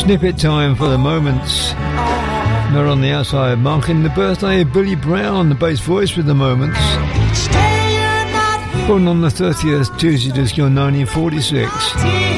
Snippet time for the Moments. They're on the outside, marking the birthday of Billy Brown, the bass voice with the Moments. Born on the 30th Tuesday, 1946.